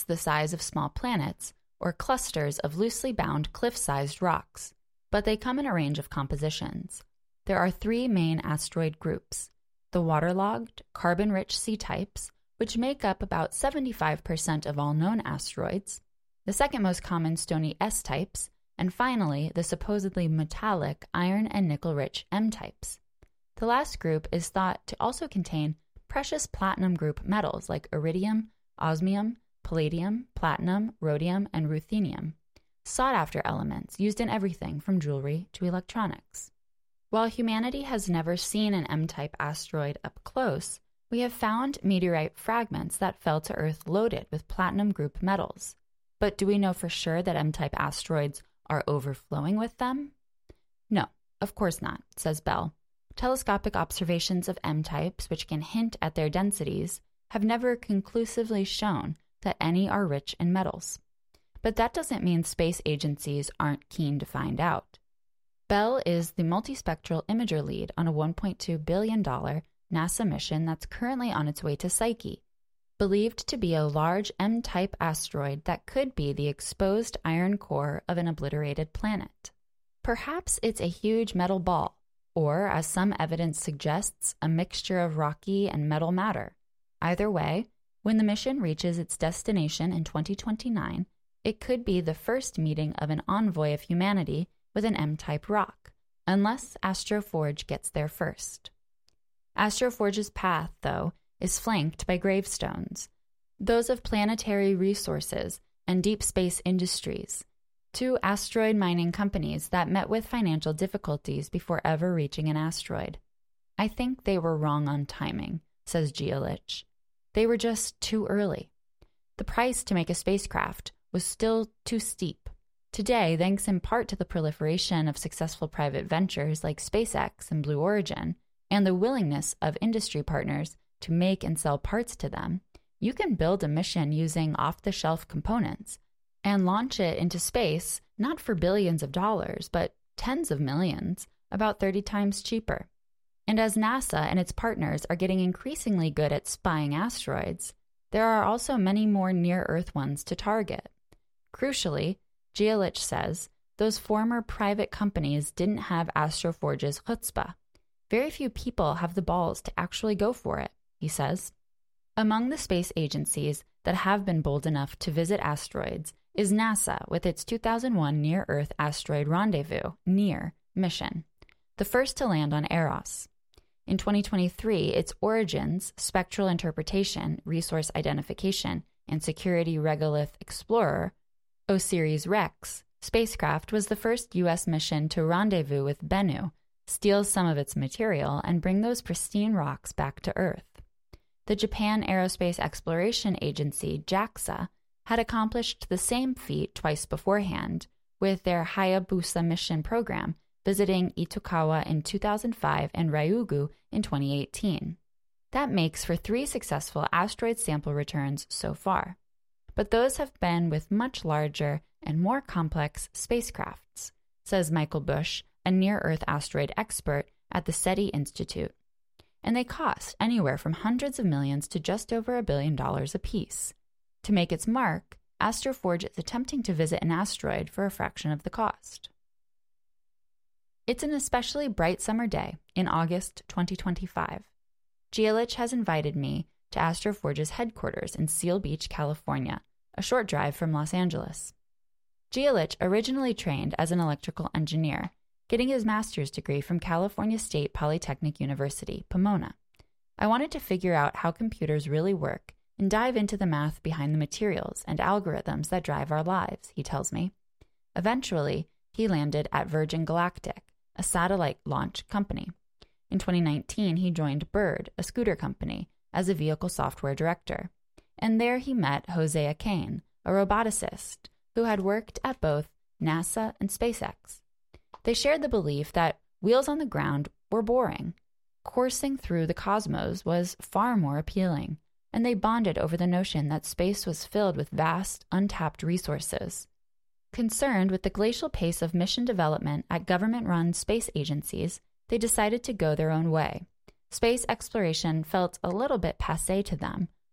the size of small planets or clusters of loosely bound cliff-sized rocks, but they come in a range of compositions. There are 3 main asteroid groups: the waterlogged, carbon-rich C-types, which make up about 75% of all known asteroids, the second most common stony S-types, and finally, the supposedly metallic iron and nickel-rich M-types. The last group is thought to also contain precious platinum group metals like iridium, osmium, palladium, platinum, rhodium, and ruthenium, sought-after elements used in everything from jewelry to electronics. While humanity has never seen an M-type asteroid up close, we have found meteorite fragments that fell to Earth loaded with platinum group metals. But do we know for sure that M-type asteroids are overflowing with them? No, of course not, says Bell. Telescopic observations of M-types, which can hint at their densities, have never conclusively shown that any are rich in metals. But that doesn't mean space agencies aren't keen to find out. Bell is the multispectral imager lead on a $1.2 billion NASA mission that's currently on its way to Psyche, believed to be a large M-type asteroid that could be the exposed iron core of an obliterated planet. Perhaps it's a huge metal ball, or, as some evidence suggests, a mixture of rocky and metal matter. Either way, when the mission reaches its destination in 2029, it could be the first meeting of an envoy of humanity with an M-type rock, unless Astroforge gets there first. Astroforge's path, though, is flanked by gravestones, those of Planetary Resources and Deep Space Industries, 2 asteroid mining companies that met with financial difficulties before ever reaching an asteroid. I think they were wrong on timing, says Gilich. They were just too early. The price to make a spacecraft was still too steep. Today, thanks in part to the proliferation of successful private ventures like SpaceX and Blue Origin, and the willingness of industry partners to make and sell parts to them, you can build a mission using off-the-shelf components and launch it into space not for billions of dollars, but tens of millions, about 30 times cheaper. And as NASA and its partners are getting increasingly good at spying asteroids, there are also many more near-Earth ones to target. Crucially, Gilich says, those former private companies didn't have Astroforge's chutzpah. Very few people have the balls to actually go for it, he says. Among the space agencies that have been bold enough to visit asteroids is NASA with its 2001 Near-Earth Asteroid Rendezvous, NEAR, mission, the first to land on Eros. In 2023, its Origins, Spectral Interpretation, Resource Identification, and Security Regolith Explorer, OSIRIS-REx, spacecraft was the first U.S. mission to rendezvous with Bennu, steal some of its material, and bring those pristine rocks back to Earth. The Japan Aerospace Exploration Agency, JAXA, had accomplished the same feat twice beforehand, with their Hayabusa mission program visiting Itokawa in 2005 and Ryugu in 2018. That makes for 3 successful asteroid sample returns so far. But those have been with much larger and more complex spacecrafts, says Michael Bush, a near-Earth asteroid expert at the SETI Institute. And they cost anywhere from hundreds of millions to just over $1 billion apiece. To make its mark, Astroforge is attempting to visit an asteroid for a fraction of the cost. It's an especially bright summer day in August 2025. Gilich has invited me to Astroforge's headquarters in Seal Beach, California, a short drive from Los Angeles. Gilich originally trained as an electrical engineer, getting his master's degree from California State Polytechnic University, Pomona. I wanted to figure out how computers really work and dive into the math behind the materials and algorithms that drive our lives, he tells me. Eventually, he landed at Virgin Galactic, a satellite launch company. In 2019, he joined Bird, a scooter company, as a vehicle software director. And there he met Hosea Kane, a roboticist who had worked at both NASA and SpaceX. They shared the belief that wheels on the ground were boring. Coursing through the cosmos was far more appealing, and they bonded over the notion that space was filled with vast, untapped resources. Concerned with the glacial pace of mission development at government-run space agencies, they decided to go their own way. Space exploration felt a little bit passé to them,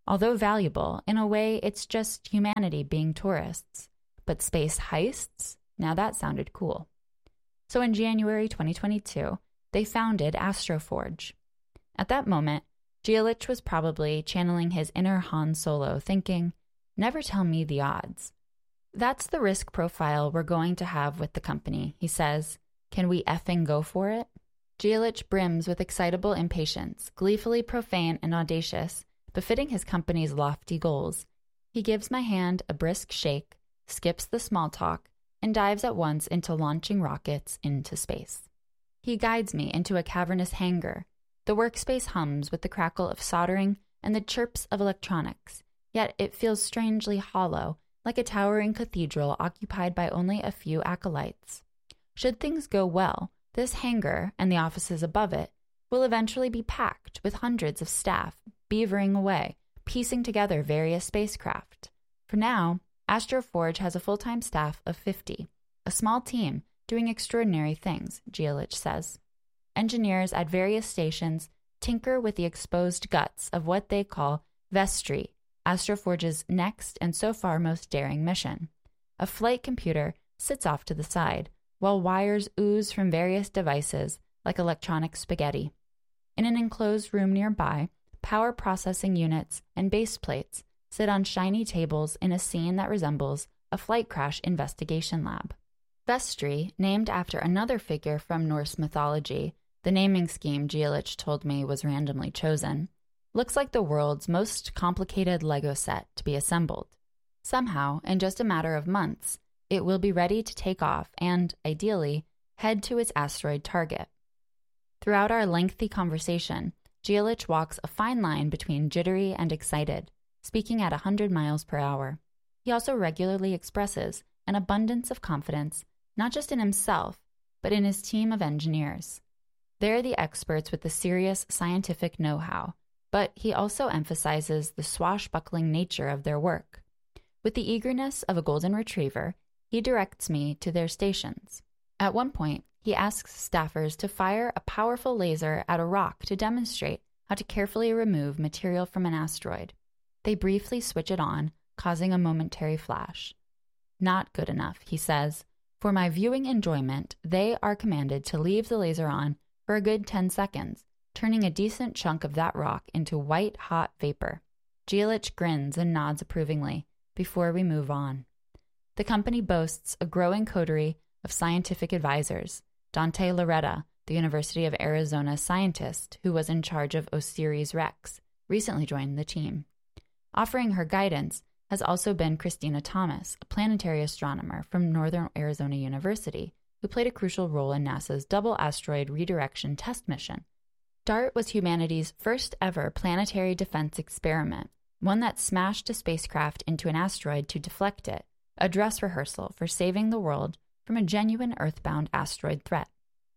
Although valuable, in a way, it's just humanity being tourists. But space heists? Now that sounded cool. So in January 2022, they founded Astroforge. At that moment, Jielich was probably channeling his inner Han Solo, thinking, never tell me the odds. That's the risk profile we're going to have with the company, he says. Can we effing go for it? Jielich brims with excitable impatience, gleefully profane and audacious, befitting his company's lofty goals. He gives my hand a brisk shake, skips the small talk, and dives at once into launching rockets into space. He guides me into a cavernous hangar. The workspace hums with the crackle of soldering and the chirps of electronics, yet it feels strangely hollow, like a towering cathedral occupied by only a few acolytes. Should things go well, this hangar and the offices above it will eventually be packed with hundreds of staff beavering away, piecing together various spacecraft. For now, Astroforge has a full-time staff of 50, a small team doing extraordinary things, Jielich says. Engineers at various stations tinker with the exposed guts of what they call Vestry, Astroforge's next and so far most daring mission. A flight computer sits off to the side, while wires ooze from various devices like electronic spaghetti. In an enclosed room nearby, power processing units and base plates sit on shiny tables in a scene that resembles a flight crash investigation lab. Vestry, named after another figure from Norse mythology, the naming scheme Jielich told me was randomly chosen, looks like the world's most complicated Lego set to be assembled. Somehow, in just a matter of months, it will be ready to take off and, ideally, head to its asteroid target. Throughout our lengthy conversation, Jielich walks a fine line between jittery and excited, speaking at 100 miles per hour. He also regularly expresses an abundance of confidence, not just in himself, but in his team of engineers. They're the experts with the serious scientific know-how, but he also emphasizes the swashbuckling nature of their work. With the eagerness of a golden retriever, he directs me to their stations. At one point, he asks staffers to fire a powerful laser at a rock to demonstrate how to carefully remove material from an asteroid. They briefly switch it on, causing a momentary flash. Not good enough, he says. For my viewing enjoyment, they are commanded to leave the laser on for a good 10 seconds, turning a decent chunk of that rock into white-hot vapor. Jielich grins and nods approvingly before we move on. The company boasts a growing coterie of scientific advisors. Dante Loretta, the University of Arizona scientist who was in charge of OSIRIS-REx, recently joined the team. Offering her guidance has also been Christina Thomas, a planetary astronomer from Northern Arizona University, who played a crucial role in NASA's Double Asteroid Redirection Test Mission. DART was humanity's first ever planetary defense experiment, one that smashed a spacecraft into an asteroid to deflect it, a dress rehearsal for saving the world from a genuine Earthbound asteroid threat.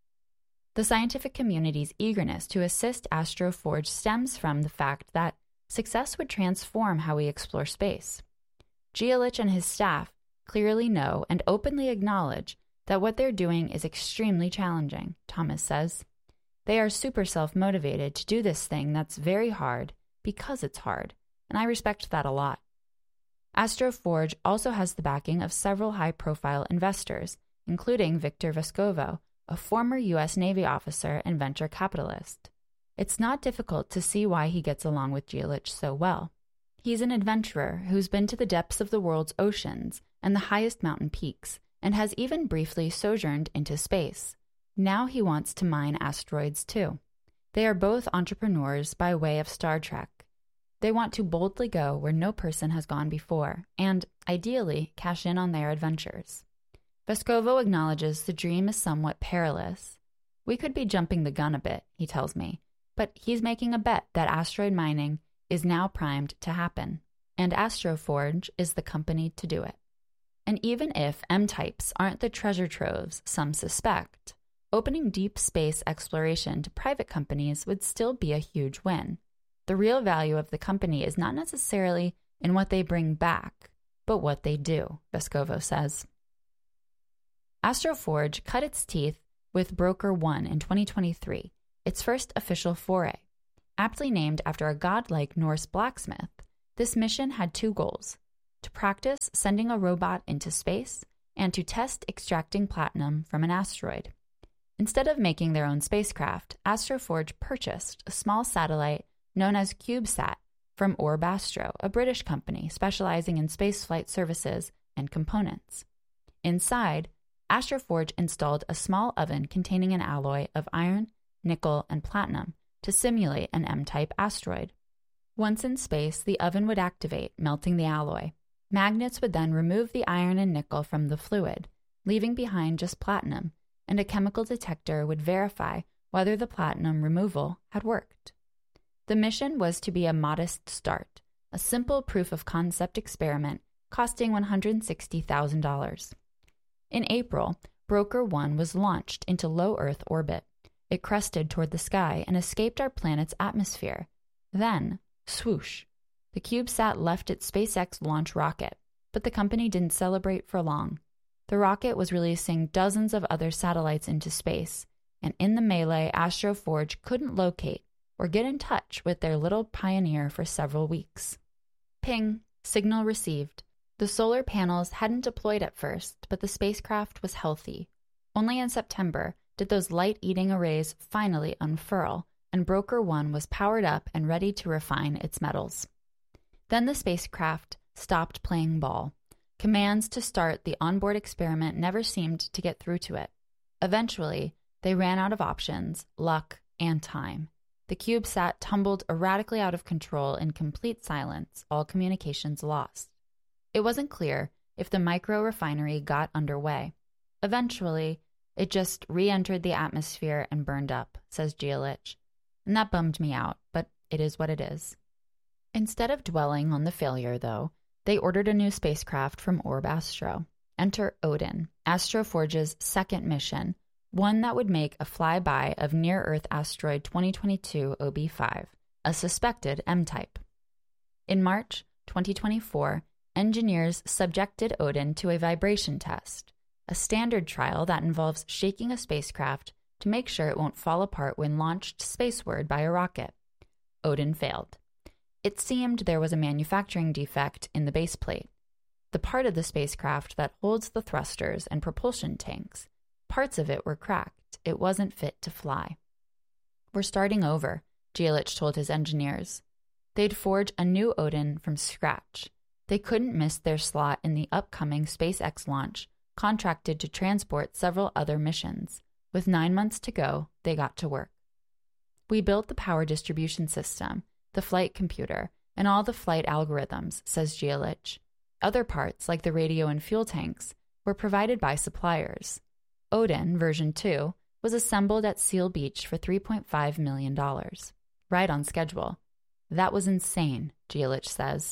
The scientific community's eagerness to assist Astroforge stems from the fact that success would transform how we explore space. Jielich and his staff clearly know and openly acknowledge that what they're doing is extremely challenging, Thomas says. They are super self-motivated to do this thing that's very hard because it's hard, and I respect that a lot. Astroforge also has the backing of several high-profile investors, including Victor Vescovo, a former U.S. Navy officer and venture capitalist. It's not difficult to see why he gets along with Jielich so well. He's an adventurer who's been to the depths of the world's oceans and the highest mountain peaks, and has even briefly sojourned into space. Now he wants to mine asteroids too. They are both entrepreneurs by way of Star Trek. They want to boldly go where no person has gone before, and, ideally, cash in on their adventures. Vescovo acknowledges the dream is somewhat perilous. We could be jumping the gun a bit, he tells me, but he's making a bet that asteroid mining is now primed to happen, and Astroforge is the company to do it. And even if M-types aren't the treasure troves some suspect, opening deep space exploration to private companies would still be a huge win. The real value of the company is not necessarily in what they bring back, but what they do, Vescovo says. Astroforge cut its teeth with Broker One in 2023, its first official foray. Aptly named after a godlike Norse blacksmith, This mission had two goals: to practice sending a robot into space and to test extracting platinum from an asteroid. Instead of making their own spacecraft, Astroforge purchased a small satellite known as CubeSat from Orb Astro, a British company specializing in spaceflight services and components. Inside, Astroforge installed a small oven containing an alloy of iron, nickel, and platinum to simulate an M-type asteroid. Once in space, the oven would activate, melting the alloy. Magnets would then remove the iron and nickel from the fluid, leaving behind just platinum, and a chemical detector would verify whether the platinum removal had worked. The mission was to be a modest start, a simple proof-of-concept experiment costing $160,000. In April, Broker 1 was launched into low Earth orbit. It crested toward the sky and escaped our planet's atmosphere. Then, swoosh, the CubeSat left its SpaceX launch rocket, but the company didn't celebrate for long. The rocket was releasing dozens of other satellites into space, and in the melee, Astroforge couldn't locate or get in touch with their little pioneer for several weeks. Ping, signal received. The solar panels hadn't deployed at first, but the spacecraft was healthy. Only in September did those light-eating arrays finally unfurl, and Broker 1 was powered up and ready to refine its metals. Then the spacecraft stopped playing ball. Commands to start the onboard experiment never seemed to get through to it. Eventually, they ran out of options, luck, and time. The CubeSat tumbled erratically out of control in complete silence, all communications lost. It wasn't clear if the micro-refinery got underway. Eventually, it just re-entered the atmosphere and burned up, says Gilich. And that bummed me out, but it is what it is. Instead of dwelling on the failure, though, they ordered a new spacecraft from Orb Astro. Enter Odin, Astroforge's second mission, one that would make a flyby of near-Earth asteroid 2022 OB5, a suspected M-type. In March 2024, engineers subjected Odin to a vibration test, a standard trial that involves shaking a spacecraft to make sure it won't fall apart when launched spaceward by a rocket. Odin failed. It seemed there was a manufacturing defect in the baseplate. The part of the spacecraft that holds the thrusters and propulsion tanks, parts of it were cracked. It wasn't fit to fly. We're starting over, Gilich told his engineers. They'd forge a new Odin from scratch. They couldn't miss their slot in the upcoming SpaceX launch, contracted to transport several other missions. With 9 months to go, they got to work. We built the power distribution system, the flight computer, and all the flight algorithms, says Gilich. Other parts, like the radio and fuel tanks, were provided by suppliers. Odin, version 2, was assembled at Seal Beach for $3.5 million. Right on schedule. That was insane, Gilich says.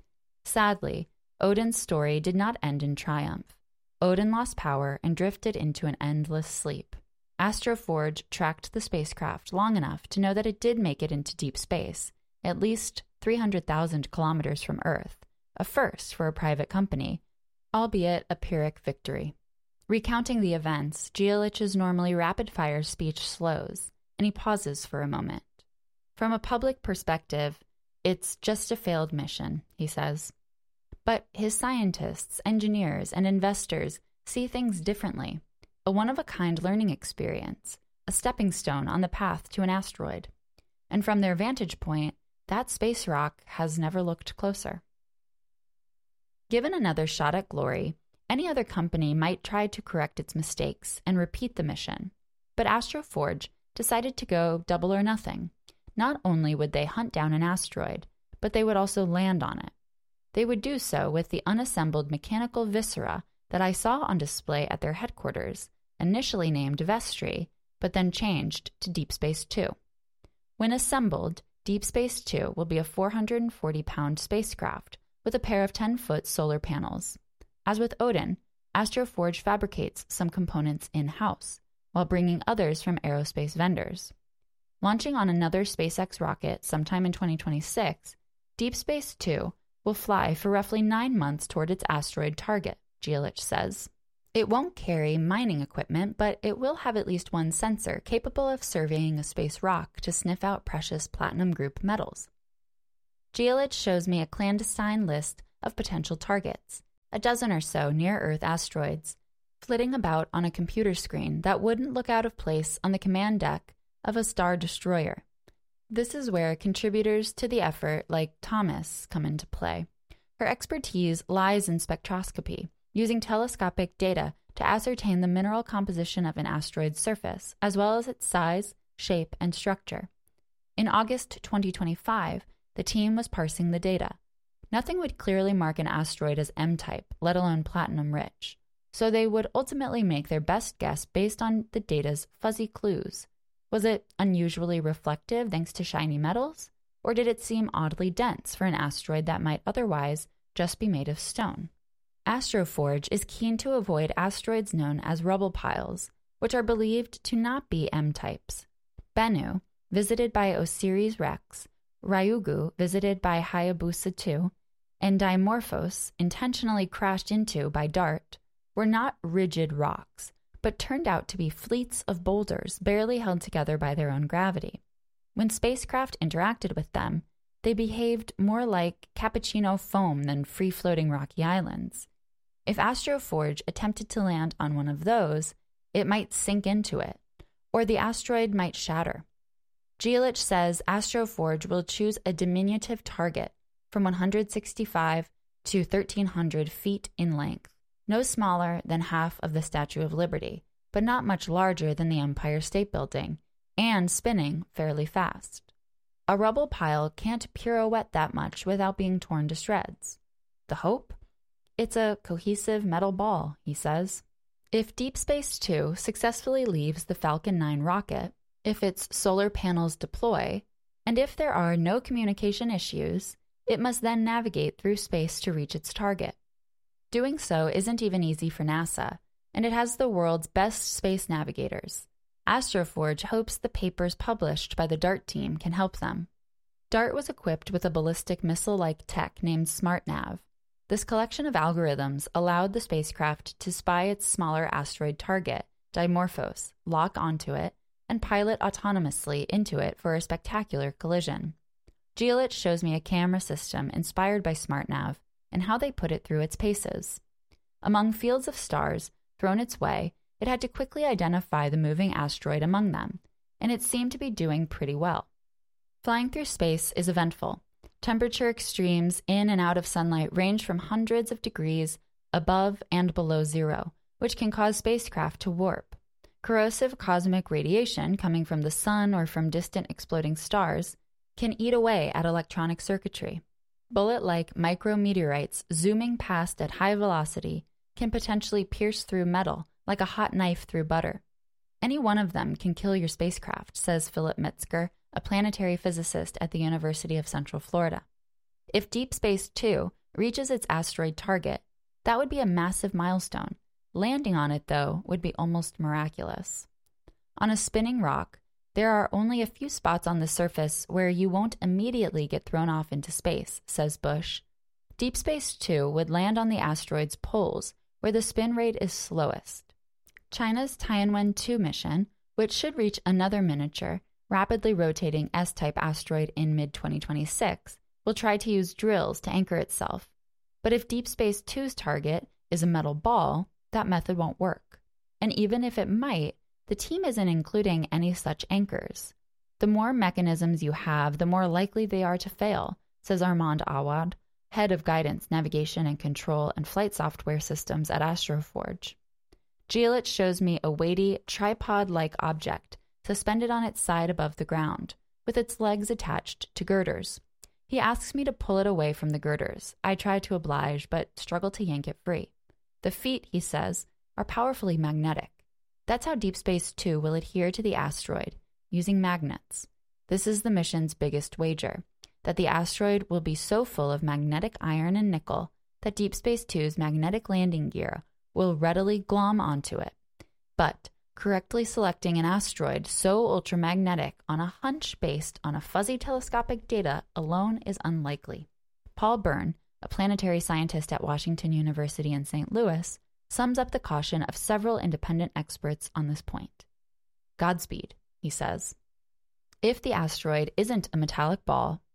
Sadly, Odin's story did not end in triumph. Odin lost power and drifted into an endless sleep. Astroforge tracked the spacecraft long enough to know that it did make it into deep space, at least 300,000 kilometers from Earth, a first for a private company, albeit a Pyrrhic victory. Recounting the events, Gielich's normally rapid-fire speech slows, and he pauses for a moment. From a public perspective, it's just a failed mission, he says. But his scientists, engineers, and investors see things differently. A one-of-a-kind learning experience, a stepping stone on the path to an asteroid. And from their vantage point, that space rock has never looked closer. Given another shot at glory, any other company might try to correct its mistakes and repeat the mission. But Astroforge decided to go double or nothing. Not only would they hunt down an asteroid, but they would also land on it. They would do so with the unassembled mechanical viscera that I saw on display at their headquarters, initially named Vestri, but then changed to Deep Space Two. When assembled, Deep Space Two will be a 440-pound spacecraft with a pair of 10-foot solar panels. As with Odin, Astroforge fabricates some components in-house, while bringing others from aerospace vendors. Launching on another SpaceX rocket sometime in 2026, Deep Space Two will fly for roughly 9 months toward its asteroid target, Gilich says. It won't carry mining equipment, but it will have at least one sensor capable of surveying a space rock to sniff out precious platinum group metals. Geolich shows me a clandestine list of potential targets, a dozen or so near-Earth asteroids, flitting about on a computer screen that wouldn't look out of place on the command deck of a star destroyer. This is where contributors to the effort like Thomas come into play. Her expertise lies in spectroscopy, using telescopic data to ascertain the mineral composition of an asteroid's surface, as well as its size, shape, and structure. In August 2025, the team was parsing the data. Nothing would clearly mark an asteroid as M-type, let alone platinum-rich, so they would ultimately make their best guess based on the data's fuzzy clues. Was it unusually reflective thanks to shiny metals, or did it seem oddly dense for an asteroid that might otherwise just be made of stone? Astroforge is keen to avoid asteroids known as rubble piles, which are believed to not be M-types. Bennu, visited by OSIRIS-REx, Ryugu, visited by Hayabusa 2, and Dimorphos, intentionally crashed into by DART, were not rigid rocks, but turned out to be fleets of boulders barely held together by their own gravity. When spacecraft interacted with them, they behaved more like cappuccino foam than free-floating rocky islands. If Astroforge attempted to land on one of those, it might sink into it, or the asteroid might shatter. Geolich says Astroforge will choose a diminutive target from 165 to 1,300 feet in length, no smaller than half of the Statue of Liberty, but not much larger than the Empire State Building, and spinning fairly fast. A rubble pile can't pirouette that much without being torn to shreds. The hope? It's a cohesive metal ball, he says. If Deep Space Two successfully leaves the Falcon 9 rocket, if its solar panels deploy, and if there are no communication issues, it must then navigate through space to reach its target. Doing so isn't even easy for NASA, and it has the world's best space navigators. Astroforge hopes the papers published by the DART team can help them. DART was equipped with a ballistic missile-like tech named SmartNav. This collection of algorithms allowed the spacecraft to spy its smaller asteroid target, Dimorphos, lock onto it, and pilot autonomously into it for a spectacular collision. Geolich shows me a camera system inspired by SmartNav and how they put it through its paces. Among fields of stars thrown its way, it had to quickly identify the moving asteroid among them, and it seemed to be doing pretty well. Flying through space is eventful. Temperature extremes in and out of sunlight range from hundreds of degrees above and below zero, which can cause spacecraft to warp. Corrosive cosmic radiation coming from the sun or from distant exploding stars can eat away at electronic circuitry. Bullet-like micrometeorites zooming past at high velocity can potentially pierce through metal like a hot knife through butter. Any one of them can kill your spacecraft, says Philip Metzger, a planetary physicist at the University of Central Florida. If Deep Space Two reaches its asteroid target, that would be a massive milestone. Landing on it, though, would be almost miraculous. On a spinning rock, there are only a few spots on the surface where you won't immediately get thrown off into space, says Bush. Deep Space Two would land on the asteroid's poles, where the spin rate is slowest. China's Tianwen-2 mission, which should reach another miniature, rapidly rotating S-type asteroid in mid-2026, will try to use drills to anchor itself. But if Deep Space Two's target is a metal ball, that method won't work. And even if it might, the team isn't including any such anchors. The more mechanisms you have, the more likely they are to fail, says Armand Awad, head of guidance, navigation and control and flight software systems at Astroforge. Geolich shows me a weighty, tripod-like object suspended on its side above the ground, with its legs attached to girders. He asks me to pull it away from the girders. I try to oblige, but struggle to yank it free. The feet, he says, are powerfully magnetic. That's how Deep Space Two will adhere to the asteroid, using magnets. This is the mission's biggest wager, that the asteroid will be so full of magnetic iron and nickel that Deep Space Two's magnetic landing gear will readily glom onto it. But correctly selecting an asteroid so ultramagnetic on a hunch based on a fuzzy telescopic data alone is unlikely. Paul Byrne, a planetary scientist at Washington University in St. Louis, sums up the caution of several independent experts on this point. Godspeed, he says. If the asteroid isn't a metallic ball,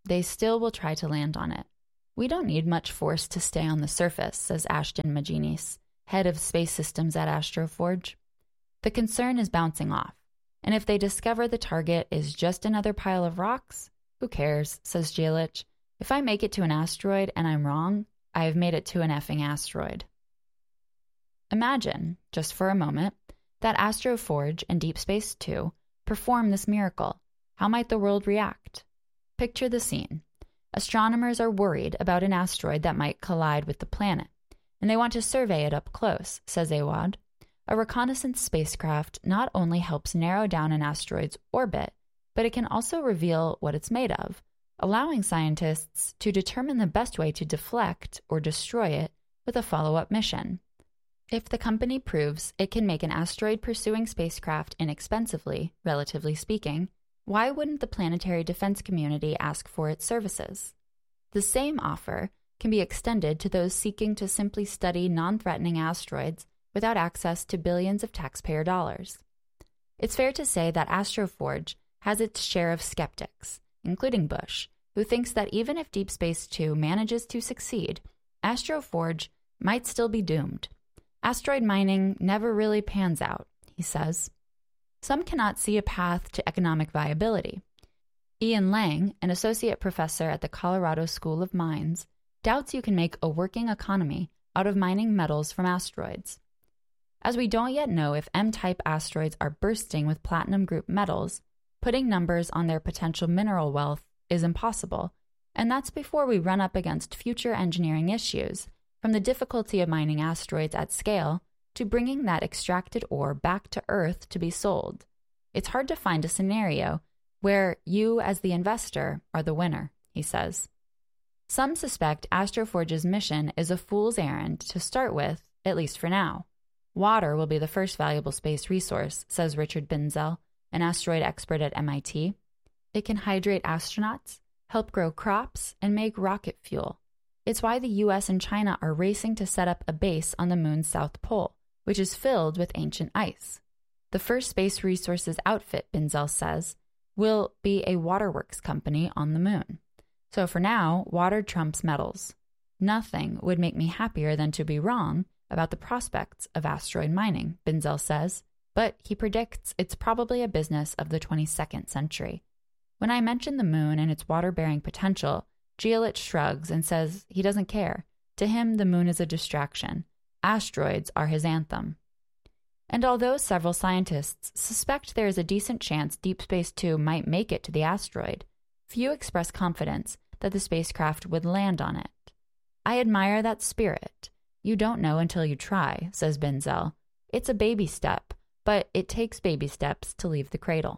they still will try to land on it. We don't need much force to stay on the surface, says Ashton Magenis, head of space systems at Astroforge. The concern is bouncing off, and if they discover the target is just another pile of rocks, who cares, says Jielich. If I make it to an asteroid and I'm wrong, I have made it to an effing asteroid. Imagine, just for a moment, that Astroforge and Deep Space Two perform this miracle. How might the world react? Picture the scene. Astronomers are worried about an asteroid that might collide with the planet, and they want to survey it up close, says Awad. A reconnaissance spacecraft not only helps narrow down an asteroid's orbit, but it can also reveal what it's made of, allowing scientists to determine the best way to deflect or destroy it with a follow-up mission. If the company proves it can make an asteroid-pursuing spacecraft inexpensively, relatively speaking, why wouldn't the planetary defense community ask for its services? The same offer can be extended to those seeking to simply study non-threatening asteroids without access to billions of taxpayer dollars. It's fair to say that Astroforge has its share of skeptics, including Bush, who thinks that even if Deep Space Two manages to succeed, Astroforge might still be doomed. Asteroid mining never really pans out, he says. Some cannot see a path to economic viability. Ian Lang, an associate professor at the Colorado School of Mines, doubts you can make a working economy out of mining metals from asteroids. As we don't yet know if M-type asteroids are bursting with platinum group metals, putting numbers on their potential mineral wealth is impossible, and that's before we run up against future engineering issues, from the difficulty of mining asteroids at scale to bringing that extracted ore back to Earth to be sold. It's hard to find a scenario where you, as the investor, are the winner, he says. Some suspect Astroforge's mission is a fool's errand to start with, at least for now. Water will be the first valuable space resource, says Richard Binzel, an asteroid expert at MIT. It can hydrate astronauts, help grow crops, and make rocket fuel. It's why the US and China are racing to set up a base on the moon's south pole, which is filled with ancient ice. The first space resources outfit, Binzel says, will be a waterworks company on the moon. So for now, water trumps metals. Nothing would make me happier than to be wrong about the prospects of asteroid mining, Binzel says, but he predicts it's probably a business of the 22nd century. When I mention the moon and its water-bearing potential, Jielich shrugs and says he doesn't care. To him, the moon is a distraction. Asteroids are his anthem. And although several scientists suspect there is a decent chance Deep Space Two might make it to the asteroid, few express confidence that the spacecraft would land on it. I admire that spirit. You don't know until you try, says Binzel. It's a baby step, but it takes baby steps to leave the cradle.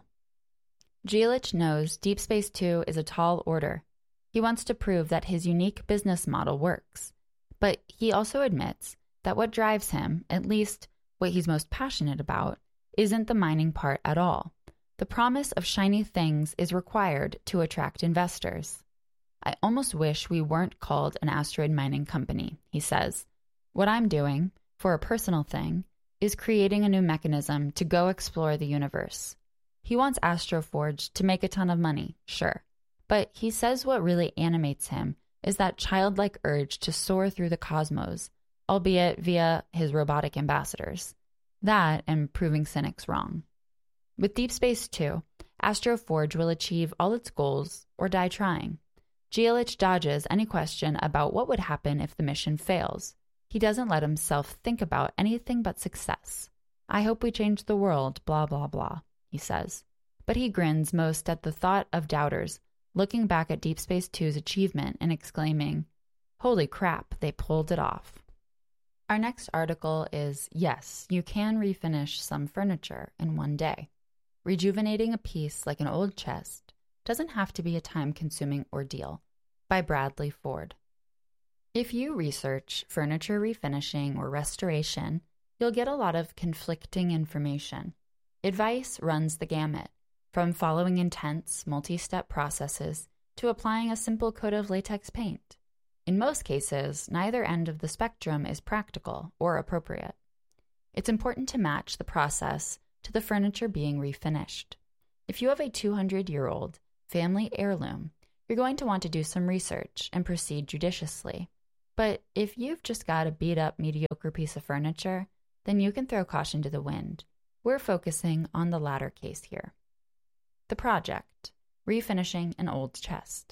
Jielich knows Deep Space Two is a tall order. He wants to prove that his unique business model works. But he also admits that what drives him, at least what he's most passionate about, isn't the mining part at all. The promise of shiny things is required to attract investors. I almost wish we weren't called an asteroid mining company, he says. What I'm doing, for a personal thing, is creating a new mechanism to go explore the universe. He wants Astroforge to make a ton of money, sure. But he says what really animates him is that childlike urge to soar through the cosmos, albeit via his robotic ambassadors. That and proving cynics wrong. With Deep Space Two, Astroforge will achieve all its goals or die trying. Jielich dodges any question about what would happen if the mission fails. He doesn't let himself think about anything but success. I hope we change the world, blah, blah, blah, he says. But he grins most at the thought of doubters looking back at Deep Space Two's achievement and exclaiming, "Holy crap, they pulled it off." Our next article is, yes, you can refinish some furniture in one day. Rejuvenating a piece like an old chest doesn't have to be a time-consuming ordeal, by Bradley Ford. If you research furniture refinishing or restoration, you'll get a lot of conflicting information. Advice runs the gamut, from following intense, multi-step processes to applying a simple coat of latex paint. In most cases, neither end of the spectrum is practical or appropriate. It's important to match the process to the furniture being refinished. If you have a 200-year-old family heirloom, you're going to want to do some research and proceed judiciously. But if you've just got a beat-up, mediocre piece of furniture, then you can throw caution to the wind. We're focusing on the latter case here. The project, refinishing an old chest.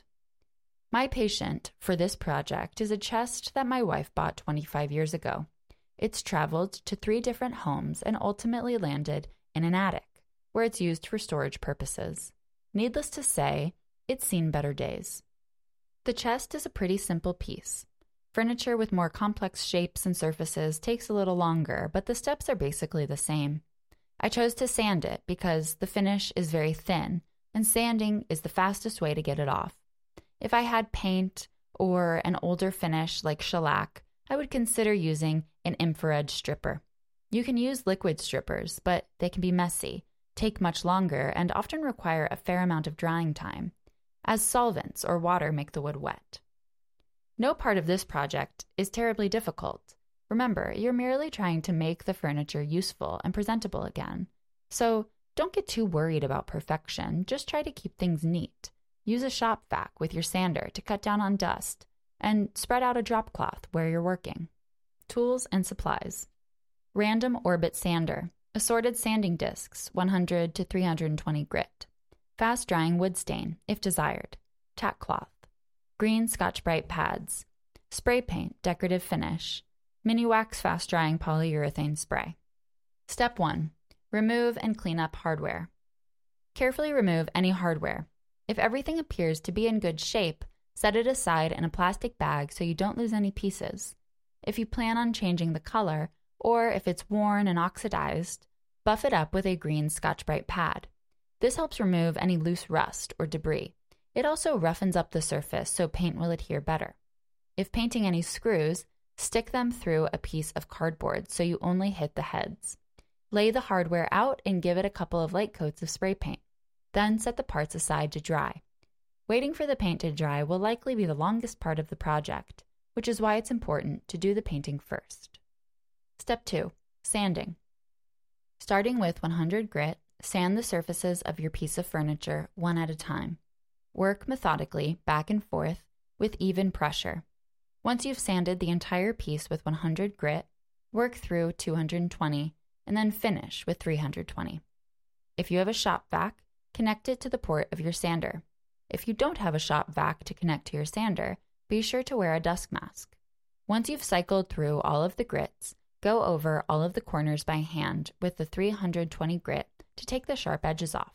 My patient for this project is a chest that my wife bought 25 years ago. It's traveled to 3 different homes and ultimately landed in an attic, where it's used for storage purposes. Needless to say, it's seen better days. The chest is a pretty simple piece. Furniture with more complex shapes and surfaces takes a little longer, but the steps are basically the same. I chose to sand it because the finish is very thin, and sanding is the fastest way to get it off. If I had paint or an older finish like shellac, I would consider using an infrared stripper. You can use liquid strippers, but they can be messy, take much longer, and often require a fair amount of drying time, as solvents or water make the wood wet. No part of this project is terribly difficult. Remember, you're merely trying to make the furniture useful and presentable again. So don't get too worried about perfection, just try to keep things neat. Use a shop vac with your sander to cut down on dust, and spread out a drop cloth where you're working. Tools and supplies. Random orbit sander, assorted sanding discs, 100 to 320 grit. Fast drying wood stain, if desired. Tack cloth. Green Scotch-Brite pads. Spray paint, decorative finish. Mini wax fast drying polyurethane spray. Step 1. Remove and clean up hardware. Carefully remove any hardware. If everything appears to be in good shape, set it aside in a plastic bag so you don't lose any pieces. If you plan on changing the color, or if it's worn and oxidized, buff it up with a green Scotch-Brite pad. This helps remove any loose rust or debris. It also roughens up the surface so paint will adhere better. If painting any screws, stick them through a piece of cardboard so you only hit the heads. Lay the hardware out and give it a couple of light coats of spray paint. Then set the parts aside to dry. Waiting for the paint to dry will likely be the longest part of the project, which is why it's important to do the painting first. Step 2. Sanding. Starting with 100 grit, sand the surfaces of your piece of furniture one at a time. Work methodically, back and forth, with even pressure. Once you've sanded the entire piece with 100 grit, work through 220, and then finish with 320. If you have a shop vac, connect it to the port of your sander. If you don't have a shop vac to connect to your sander, be sure to wear a dust mask. Once you've cycled through all of the grits, go over all of the corners by hand with the 320 grit to take the sharp edges off.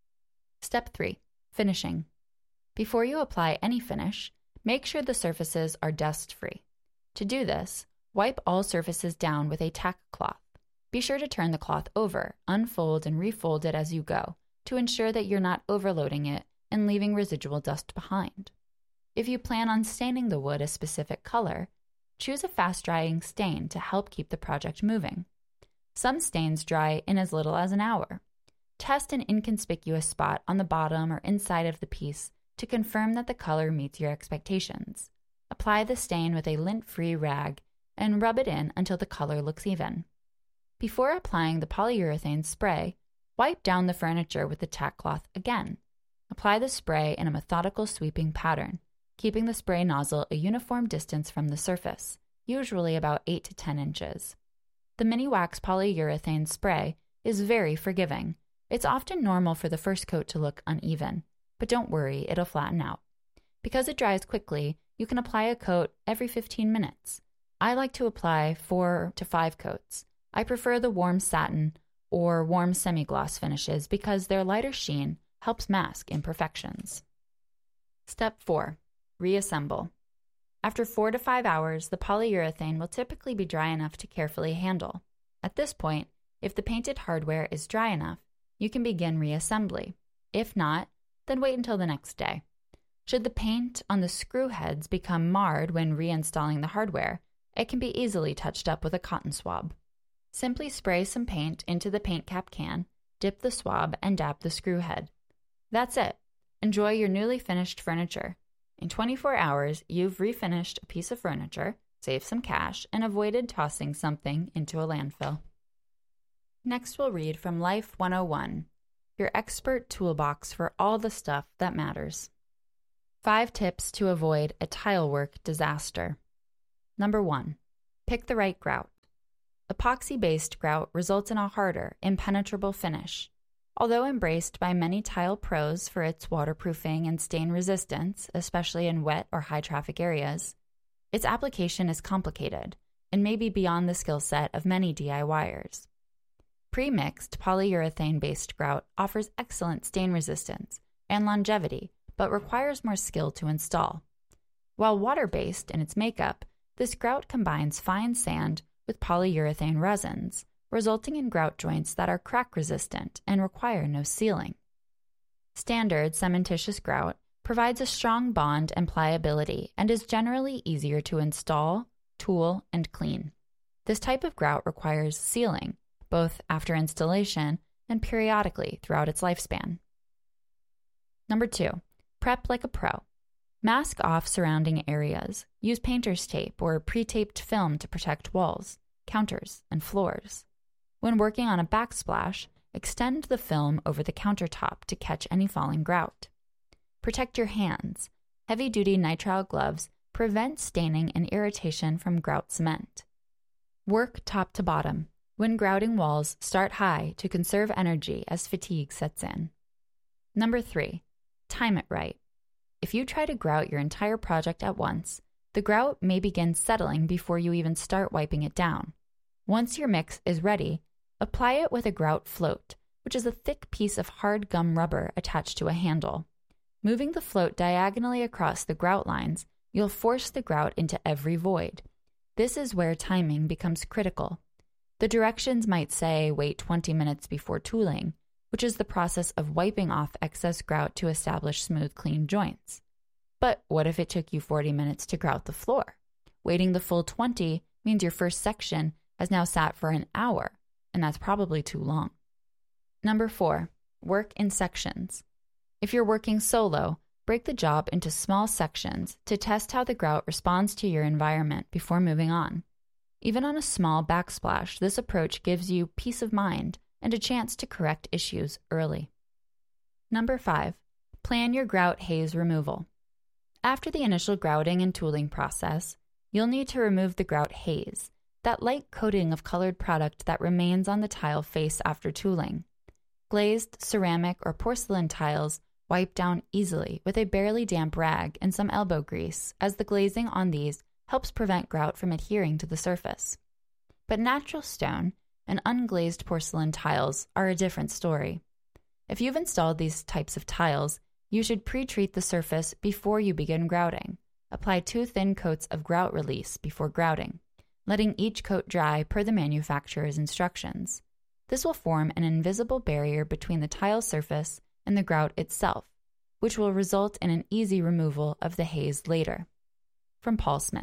Step 3. Finishing. Before you apply any finish, make sure the surfaces are dust-free. To do this, wipe all surfaces down with a tack cloth. Be sure to turn the cloth over, unfold and refold it as you go, to ensure that you're not overloading it and leaving residual dust behind. If you plan on staining the wood a specific color, choose a fast-drying stain to help keep the project moving. Some stains dry in as little as an hour. Test an inconspicuous spot on the bottom or inside of the piece to confirm that the color meets your expectations. Apply the stain with a lint-free rag and rub it in until the color looks even. Before applying the polyurethane spray, wipe down the furniture with the tack cloth again. Apply the spray in a methodical sweeping pattern, keeping the spray nozzle a uniform distance from the surface, usually about 8 to 10 inches. The mini wax polyurethane spray is very forgiving. It's often normal for the first coat to look uneven, but don't worry, it'll flatten out. Because it dries quickly, you can apply a coat every 15 minutes. I like to apply 4 to 5 coats. I prefer the warm satin or warm semi-gloss finishes because their lighter sheen helps mask imperfections. Step 4. Reassemble. After 4 to 5 hours, the polyurethane will typically be dry enough to carefully handle. At this point, if the painted hardware is dry enough, you can begin reassembly. If not, then wait until the next day. Should the paint on the screw heads become marred when reinstalling the hardware, it can be easily touched up with a cotton swab. Simply spray some paint into the paint cap can, dip the swab, and dab the screw head. That's it. Enjoy your newly finished furniture. In 24 hours, you've refinished a piece of furniture, saved some cash, and avoided tossing something into a landfill. Next, we'll read from Life 101, your expert toolbox for all the stuff that matters. 5 tips to avoid a tile work disaster. Number 1. Pick the right grout. Epoxy-based grout results in a harder, impenetrable finish. Although embraced by many tile pros for its waterproofing and stain resistance, especially in wet or high-traffic areas, its application is complicated and may be beyond the skill set of many DIYers. Pre-mixed polyurethane-based grout offers excellent stain resistance and longevity, but requires more skill to install. While water-based in its makeup, this grout combines fine sand with polyurethane resins, resulting in grout joints that are crack-resistant and require no sealing. Standard cementitious grout provides a strong bond and pliability and is generally easier to install, tool, and clean. This type of grout requires sealing, both after installation and periodically throughout its lifespan. Number 2. Prep like a pro. Mask off surrounding areas. Use painter's tape or pre-taped film to protect walls, counters, and floors. When working on a backsplash, extend the film over the countertop to catch any falling grout. Protect your hands. Heavy-duty nitrile gloves prevent staining and irritation from grout cement. Work top to bottom. When grouting walls, start high to conserve energy as fatigue sets in. Number 3. Time it right. If you try to grout your entire project at once, the grout may begin settling before you even start wiping it down. Once your mix is ready, apply it with a grout float, which is a thick piece of hard gum rubber attached to a handle. Moving the float diagonally across the grout lines, you'll force the grout into every void. This is where timing becomes critical. The directions might say wait 20 minutes before tooling, which is the process of wiping off excess grout to establish smooth, clean joints. But what if it took you 40 minutes to grout the floor? Waiting the full 20 means your first section has now sat for an hour, and that's probably too long. Number 4, work in sections. If you're working solo, break the job into small sections to test how the grout responds to your environment before moving on. Even on a small backsplash, this approach gives you peace of mind and a chance to correct issues early. Number 5, plan your grout haze removal. After the initial grouting and tooling process, you'll need to remove the grout haze, that light coating of colored product that remains on the tile face after tooling. Glazed ceramic or porcelain tiles wipe down easily with a barely damp rag and some elbow grease, as the glazing on these helps prevent grout from adhering to the surface. But natural stone and unglazed porcelain tiles are a different story. If you've installed these types of tiles, you should pre-treat the surface before you begin grouting. Apply 2 thin coats of grout release before grouting, letting each coat dry per the manufacturer's instructions. This will form an invisible barrier between the tile surface and the grout itself, which will result in an easy removal of the haze later. From Paul Smith.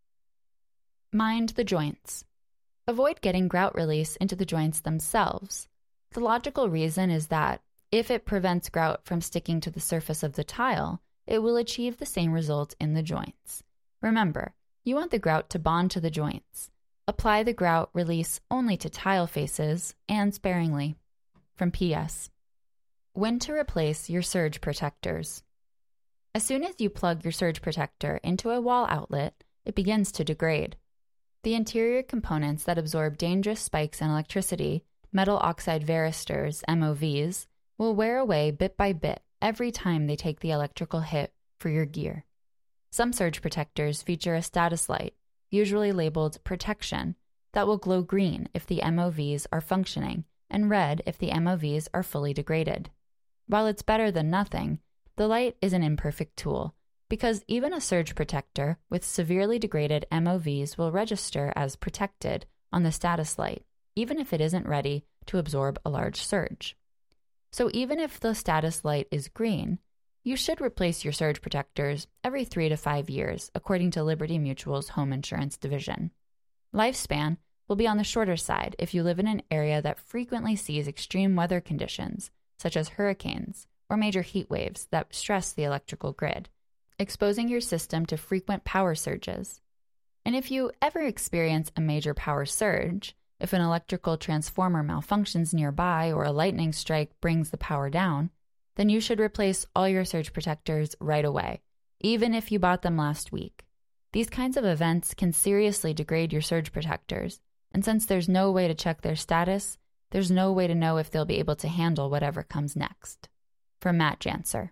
Mind the joints. Avoid getting grout release into the joints themselves. The logical reason is that if it prevents grout from sticking to the surface of the tile, it will achieve the same result in the joints. Remember, you want the grout to bond to the joints. Apply the grout release only to tile faces and sparingly. From PS. When to replace your surge protectors. As soon as you plug your surge protector into a wall outlet, it begins to degrade. The interior components that absorb dangerous spikes in electricity, metal oxide varistors, MOVs, will wear away bit by bit every time they take the electrical hit for your gear. Some surge protectors feature a status light, usually labeled protection, that will glow green if the MOVs are functioning and red if the MOVs are fully degraded. While it's better than nothing, the light is an imperfect tool, because even a surge protector with severely degraded MOVs will register as protected on the status light, even if it isn't ready to absorb a large surge. So even if the status light is green, you should replace your surge protectors every 3 to 5 years, according to Liberty Mutual's home insurance division. Lifespan will be on the shorter side if you live in an area that frequently sees extreme weather conditions, such as hurricanes or major heat waves that stress the electrical grid, exposing your system to frequent power surges. And if you ever experience a major power surge, if an electrical transformer malfunctions nearby or a lightning strike brings the power down, then you should replace all your surge protectors right away, even if you bought them last week. These kinds of events can seriously degrade your surge protectors, and since there's no way to check their status, there's no way to know if they'll be able to handle whatever comes next. From Matt Janser.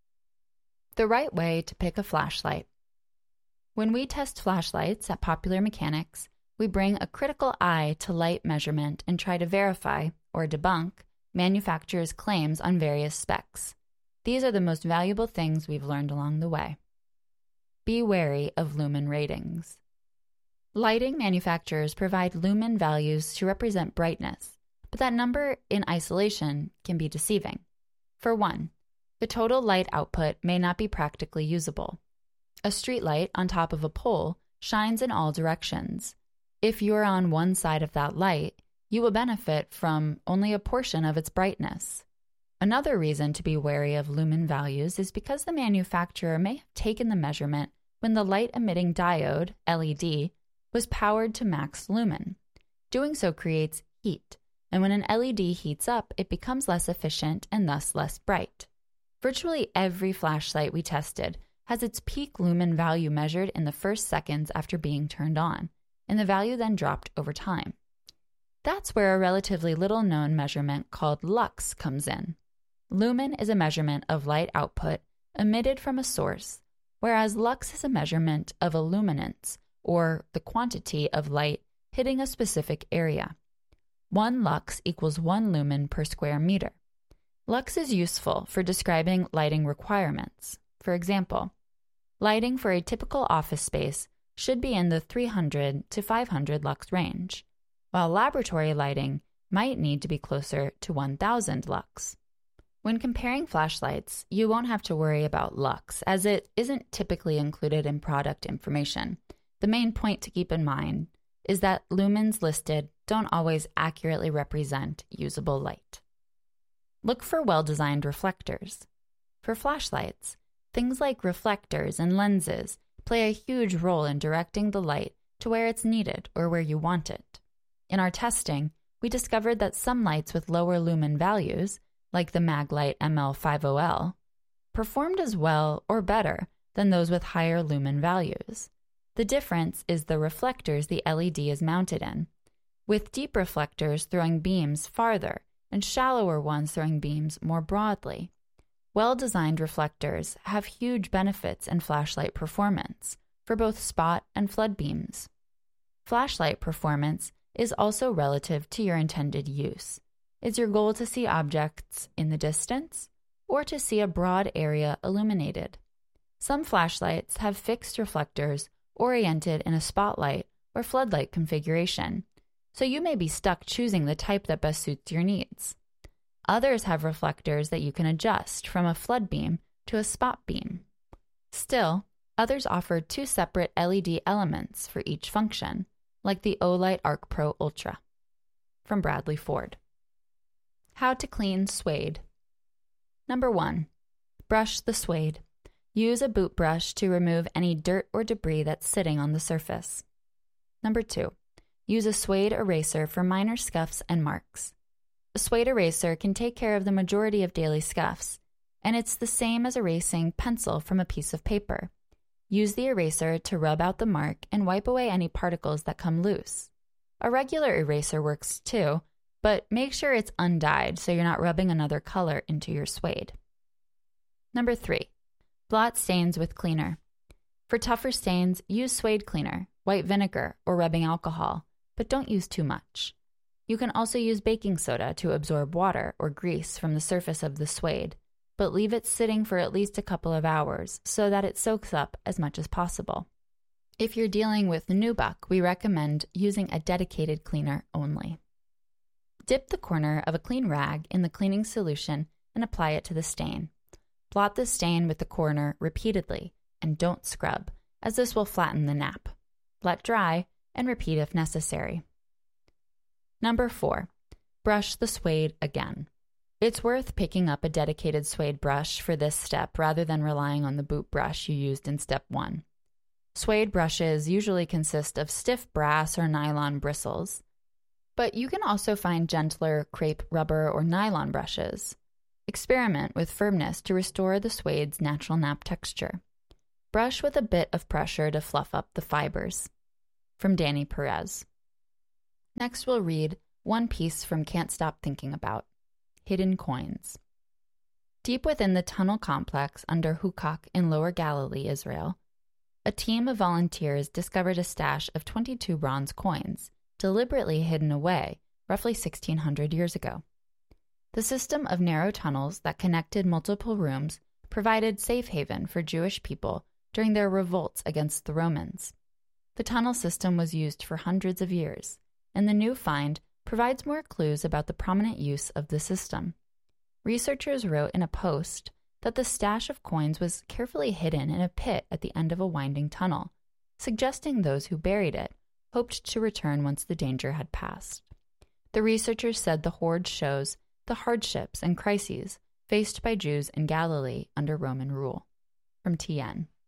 The right way to pick a flashlight. When we test flashlights at Popular Mechanics, we bring a critical eye to light measurement and try to verify, or debunk, manufacturers' claims on various specs. These are the most valuable things we've learned along the way. Be wary of lumen ratings. Lighting manufacturers provide lumen values to represent brightness, but that number in isolation can be deceiving. For one, the total light output may not be practically usable. A streetlight on top of a pole shines in all directions. If you're on one side of that light, you will benefit from only a portion of its brightness. Another reason to be wary of lumen values is because the manufacturer may have taken the measurement when the light-emitting diode, LED, was powered to max lumen. Doing so creates heat, and when an LED heats up, it becomes less efficient and thus less bright. Virtually every flashlight we tested has its peak lumen value measured in the first seconds after being turned on, and the value then dropped over time. That's where a relatively little-known measurement called lux comes in. Lumen is a measurement of light output emitted from a source, whereas lux is a measurement of illuminance, or the quantity of light hitting a specific area. 1 lux equals 1 lumen per square meter. Lux is useful for describing lighting requirements. For example, lighting for a typical office space should be in the 300 to 500 lux range, while laboratory lighting might need to be closer to 1000 lux. When comparing flashlights, you won't have to worry about lux, as it isn't typically included in product information. The main point to keep in mind is that lumens listed don't always accurately represent usable light. Look for well-designed reflectors. For flashlights, things like reflectors and lenses play a huge role in directing the light to where it's needed or where you want it. In our testing, we discovered that some lights with lower lumen values, like the Maglite ML50L, performed as well or better than those with higher lumen values. The difference is the reflectors the LED is mounted in, with deep reflectors throwing beams farther and shallower ones throwing beams more broadly. Well-designed reflectors have huge benefits in flashlight performance for both spot and flood beams. Flashlight performance is also relative to your intended use. Is your goal to see objects in the distance or to see a broad area illuminated? Some flashlights have fixed reflectors oriented in a spotlight or floodlight configuration, so you may be stuck choosing the type that best suits your needs. Others have reflectors that you can adjust from a flood beam to a spot beam. Still, others offer 2 separate LED elements for each function, like the Olight Arc Pro Ultra. From Bradley Ford. How to clean suede. Number 1. Brush the suede. Use a boot brush to remove any dirt or debris that's sitting on the surface. Number 2. Use a suede eraser for minor scuffs and marks. A suede eraser can take care of the majority of daily scuffs, and it's the same as erasing pencil from a piece of paper. Use the eraser to rub out the mark and wipe away any particles that come loose. A regular eraser works too, but make sure it's undyed so you're not rubbing another color into your suede. Number 3. Blot stains with cleaner. For tougher stains, use suede cleaner, white vinegar, or rubbing alcohol, but don't use too much. You can also use baking soda to absorb water or grease from the surface of the suede, but leave it sitting for at least a couple of hours so that it soaks up as much as possible. If you're dealing with nubuck, we recommend using a dedicated cleaner only. Dip the corner of a clean rag in the cleaning solution and apply it to the stain. Blot the stain with the corner repeatedly and don't scrub, as this will flatten the nap. Let dry and repeat if necessary. Number 4. Brush the suede again. It's worth picking up a dedicated suede brush for this step rather than relying on the boot brush you used in step 1. Suede brushes usually consist of stiff brass or nylon bristles, but you can also find gentler crepe rubber or nylon brushes. Experiment with firmness to restore the suede's natural nap texture. Brush with a bit of pressure to fluff up the fibers. From Danny Perez. Next we'll read one piece from Can't Stop Thinking About, Hidden Coins. Deep within the tunnel complex under Hukok in Lower Galilee, Israel, a team of volunteers discovered a stash of 22 bronze coins, deliberately hidden away roughly 1,600 years ago. The system of narrow tunnels that connected multiple rooms provided safe haven for Jewish people during their revolts against the Romans. The tunnel system was used for hundreds of years, and the new find provides more clues about the prominent use of the system. Researchers wrote in a post that the stash of coins was carefully hidden in a pit at the end of a winding tunnel, suggesting those who buried it hoped to return once the danger had passed. The researchers said the hoard shows the hardships and crises faced by Jews in Galilee under Roman rule. From TN.